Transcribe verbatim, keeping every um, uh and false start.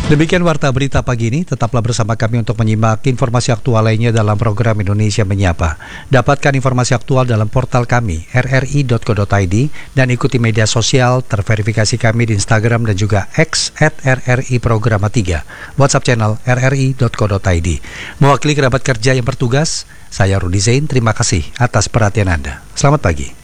Demikian Warta Berita pagi ini, tetaplah bersama kami untuk menyimak informasi aktual lainnya dalam program Indonesia Menyapa. Dapatkan informasi aktual dalam portal kami, r r i dot co dot i d, dan ikuti media sosial terverifikasi kami di Instagram dan juga X at r r i programa tiga, WhatsApp channel r r i dot co dot i d. Mewakili kerabat kerja yang bertugas, saya Rudi Zain, terima kasih atas perhatian Anda. Selamat pagi.